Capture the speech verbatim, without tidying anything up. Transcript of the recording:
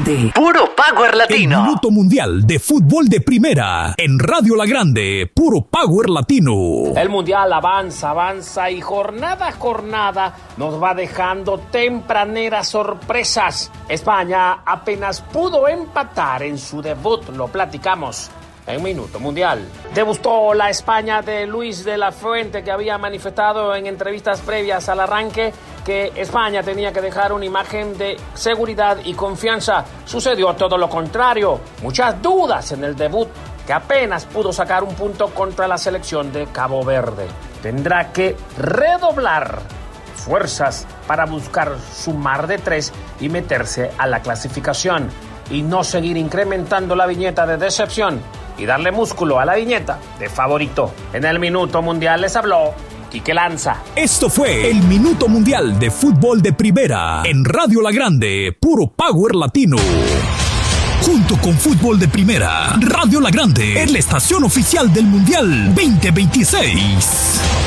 Grande, puro Power Latino. El Minuto Mundial de Fútbol de Primera en Radio La Grande, puro Power Latino. El Mundial avanza, avanza y jornada a jornada nos va dejando tempraneras sorpresas. España apenas pudo empatar en su debut, lo platicamos en Minuto Mundial. Debutó la España de Luis de la Fuente, que había manifestado en entrevistas previas al arranque que España tenía que dejar una imagen de seguridad y confianza. Sucedió todo lo contrario. Muchas dudas en el debut, que apenas pudo sacar un punto contra la selección de Cabo Verde. Tendrá que redoblar fuerzas para buscar sumar de tres y meterse a la clasificación, y no seguir incrementando la viñeta de decepción y darle músculo a la viñeta de favorito. En el Minuto Mundial les habló Quique Lanza. Esto fue el Minuto Mundial de Fútbol de Primera en Radio La Grande, puro Power Latino. Junto con Fútbol de Primera, Radio La Grande es la estación oficial del Mundial veinte veintiséis.